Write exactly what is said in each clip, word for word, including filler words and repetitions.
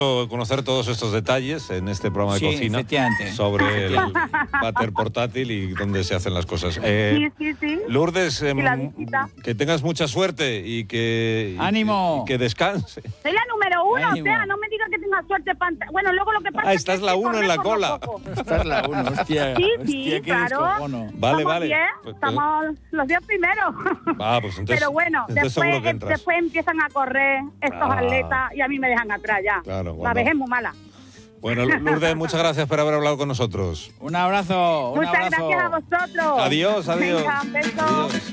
conocer todos estos detalles en este programa de sí, cocina sobre el váter portátil y dónde se hacen las cosas. Eh, sí, sí, sí. Lourdes, eh, que tengas mucha suerte y que, ¡ánimo! Y que descanse. Soy la número uno, ¡ánimo! o sea, no me digas que tenga suerte. Panta... Bueno, luego lo que pasa ah, es estás que la uno en la cola. Estás la uno, hostia. Sí, hostia, sí, qué claro. descojono. Vale, Somos vale. diez, Pues, estamos los diez primeros. Ah, pues entonces, Pero bueno, entonces después, seguro que entras. después empiezan a correr estos Ah. atletas y a mí me dejan atrás ya. Claro, La bueno. vejez es muy mala. Bueno, Lourdes, muchas gracias por haber hablado con nosotros. Un abrazo, un Muchas abrazo. gracias a vosotros. Adiós, adiós. Venga, un beso. Adiós.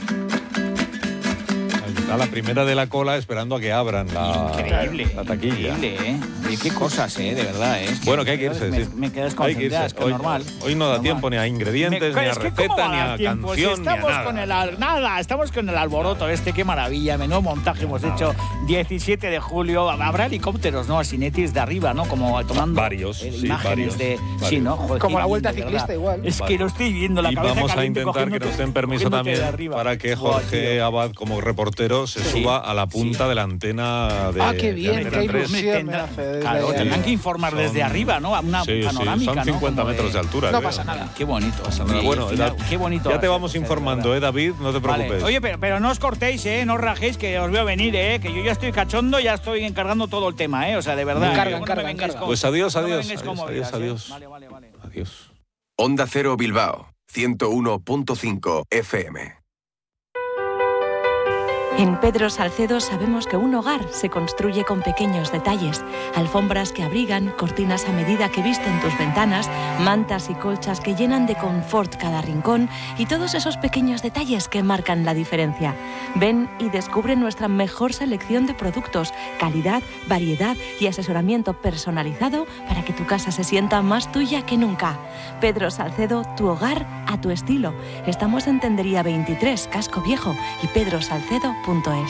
Ahí está la primera de la cola esperando a que abran la, Increíble, la taquilla. increíble, ¿eh? Y qué cosas, ¿eh? De verdad, ¿eh? Es Bueno, que hay que irse, me, sí. me quedo Hay que irse. desconcentrado, es que Hoy, normal. hoy no da normal. tiempo ni a ingredientes, Me- ni a es que ¿cómo receta, va a ni dar a tiempo? Si canción, ni a estamos nada. con el al- nada, estamos con el alboroto este, qué maravilla, menudo montaje hemos hecho. diecisiete de julio, habrá helicópteros, ¿no? Asinetis de arriba, ¿no? Como tomando Varios, eh, sí, imágenes varios, de varios. sí, ¿no? Joder, Como qué la vuelta bien, de ciclista verdad. igual. Es Vale. que lo estoy viendo la Y cabeza vamos a caliente, intentar que cogiéndote- nos den permiso cogiéndote también de arriba. para que Buah, Jorge tío. Abad, como reportero, se Sí. suba a la punta Sí. de la antena de Ah, qué de bien, Antena qué tres. ilusión. Tendrán- me hace desde claro, ahí. tendrán que informar Son- desde arriba, ¿no? A una Sí, sí, panorámica, son ¿no? cincuenta Como de- metros de altura. No creo. pasa nada. Qué bonito. Pasa nada. Y- Bueno, y- ya- qué bonito. Ya te va a vamos ser, informando, de ¿eh, verdad. David? No te Vale. preocupes. Oye, pero, pero no os cortéis, ¿eh? No os rajéis, que os veo venir, ¿eh? Que yo ya estoy cachondo, ya estoy encargando todo el tema, ¿eh? O sea, de verdad. Encarga, ¿eh? No me encarga, vengáis encarga. con- Pues adiós, no me adiós, vengáis con adiós, movidas, adiós, ¿eh? adiós. Vale, vale, vale. Adiós. Onda Cero Bilbao, ciento uno punto cinco F M. En Pedro Salcedo sabemos que un hogar se construye con pequeños detalles. Alfombras que abrigan, cortinas a medida que visten tus ventanas, mantas y colchas que llenan de confort cada rincón y todos esos pequeños detalles que marcan la diferencia. Ven y descubre nuestra mejor selección de productos, calidad, variedad y asesoramiento personalizado para que tu casa se sienta más tuya que nunca. Pedro Salcedo, tu hogar a tu estilo. Estamos en Tendería veintitrés, Casco Viejo y pedro salcedo punto es.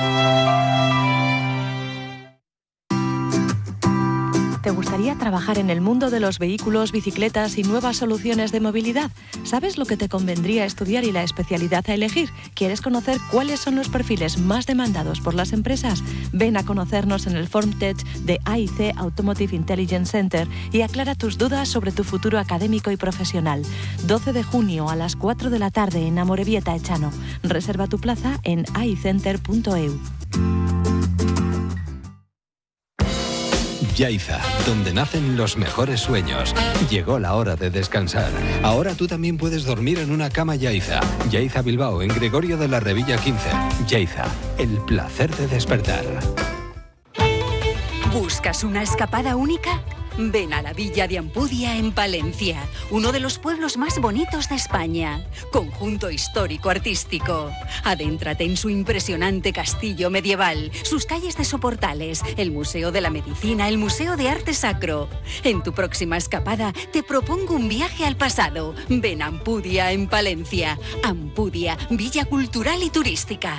¿Te gustaría trabajar en el mundo de los vehículos, bicicletas y nuevas soluciones de movilidad? ¿Sabes lo que te convendría estudiar y la especialidad a elegir? ¿Quieres conocer cuáles son los perfiles más demandados por las empresas? Ven a conocernos en el FormTech de A I C Automotive Intelligence Center y aclara tus dudas sobre tu futuro académico y profesional. doce de junio a las cuatro de la tarde en Amorebieta Echano. Reserva tu plaza en aicenter punto e u. Yaiza, donde nacen los mejores sueños. Llegó la hora de descansar. Ahora tú también puedes dormir en una cama Yaiza. Yaiza Bilbao, en Gregorio de la Revilla quince. Yaiza, el placer de despertar. ¿Buscas una escapada única? Ven a la Villa de Ampudia en Palencia, uno de los pueblos más bonitos de España. Conjunto histórico-artístico. Adéntrate en su impresionante castillo medieval, sus calles de soportales, el Museo de la Medicina, el Museo de Arte Sacro. En tu próxima escapada te propongo un viaje al pasado. Ven a Ampudia en Palencia. Ampudia, Villa Cultural y Turística.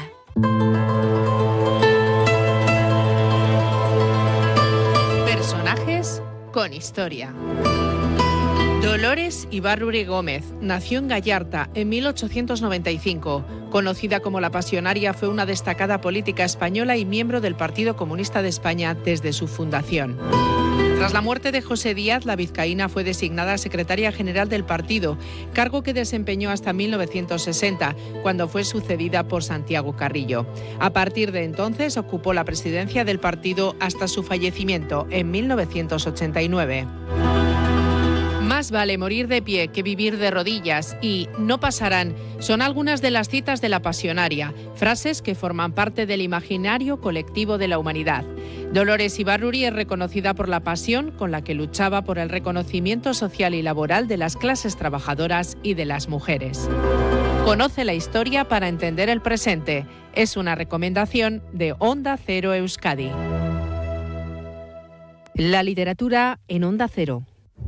Personajes con historia. Dolores Ibarruri Gómez nació en Gallarta en mil ochocientos noventa y cinco. Conocida como la Pasionaria, fue una destacada política española y miembro del Partido Comunista de España desde su fundación. Tras la muerte de José Díaz, la vizcaína fue designada secretaria general del partido, cargo que desempeñó hasta mil novecientos sesenta, cuando fue sucedida por Santiago Carrillo. A partir de entonces ocupó la presidencia del partido hasta su fallecimiento en mil novecientos ochenta y nueve. Más vale morir de pie que vivir de rodillas y no pasarán son algunas de las citas de la Pasionaria, frases que forman parte del imaginario colectivo de la humanidad. Dolores Ibarruri es reconocida por la pasión con la que luchaba por el reconocimiento social y laboral de las clases trabajadoras y de las mujeres. Conoce la historia para entender el presente. Es una recomendación de Onda Cero Euskadi. La literatura en Onda Cero.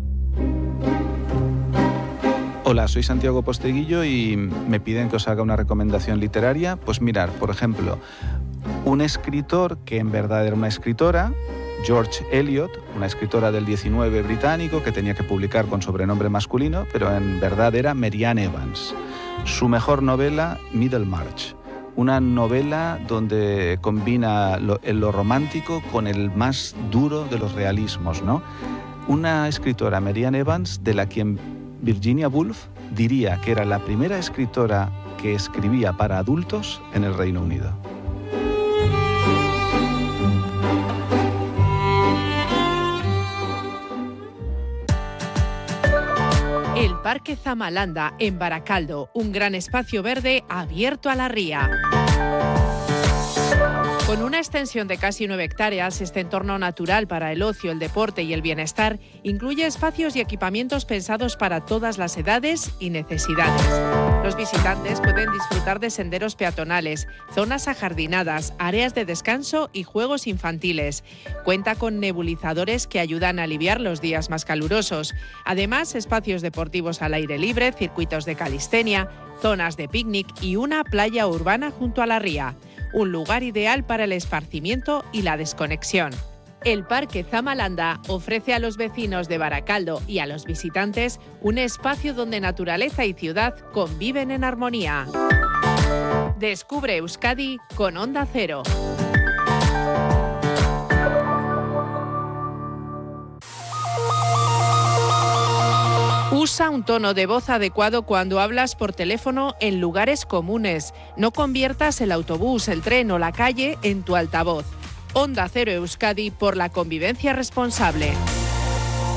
Hola, soy Santiago Posteguillo y me piden que os haga una recomendación literaria. Pues mirar, por ejemplo, un escritor que en verdad era una escritora, George Eliot, una escritora del diecinueve británico que tenía que publicar con sobrenombre masculino, pero en verdad era Marianne Evans. Su mejor novela, Middlemarch. una novela donde combina lo, lo romántico con el más duro de los realismos, ¿no? Una escritora, Marianne Evans, de la quien Virginia Woolf diría que era la primera escritora que escribía para adultos en el Reino Unido. El Parque Zamalanda, en Baracaldo, un gran espacio verde abierto a la ría. Con una extensión de casi nueve hectáreas, este entorno natural para el ocio, el deporte y el bienestar incluye espacios y equipamientos pensados para todas las edades y necesidades. Los visitantes pueden disfrutar de senderos peatonales, zonas ajardinadas, áreas de descanso y juegos infantiles. Cuenta con nebulizadores que ayudan a aliviar los días más calurosos. Además, espacios deportivos al aire libre, circuitos de calistenia, zonas de picnic y una playa urbana junto a la ría. Un lugar ideal para el esparcimiento y la desconexión. El Parque Zamalanda ofrece a los vecinos de Baracaldo y a los visitantes un espacio donde naturaleza y ciudad conviven en armonía. Descubre Euskadi con Onda Cero. Usa un tono de voz adecuado cuando hablas por teléfono en lugares comunes. No conviertas el autobús, el tren o la calle en tu altavoz. Onda Cero Euskadi por la convivencia responsable.